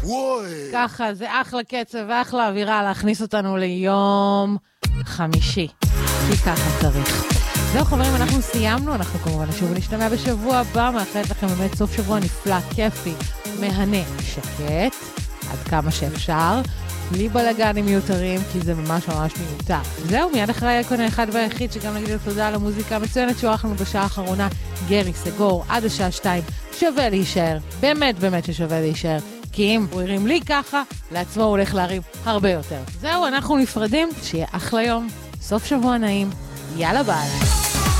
ככה, זה אחלה קצב ואחלה אווירה להכניס אותנו ליום חמישי. כי ככה צריך. זהו חברים, אנחנו סיימנו, אנחנו כמובן שוב נשתמע בשבוע הבא, מאחלת לכם באמת סוף שבוע נפלא, כיפי, מהנה, שקט, עד כמה שאפשר, בלי בלגנים מיותרים, כי זה ממש ממש מיותר. זהו, מיד אחרי היקון האחד והיחיד, שגם נגיד לו תודה למוזיקה המצוינת שעורך לנו בשעה האחרונה, גרי סגור, עד השעה 2, שווה להישאר, באמת ששווה להישאר, כי אם הוא הרים לי ככה, לעצמו הוא הולך להרים הרבה יותר. זהו, אנחנו נפרדים, שיהיה אחלה יום, סוף שבוע נעים, יאללה ביי.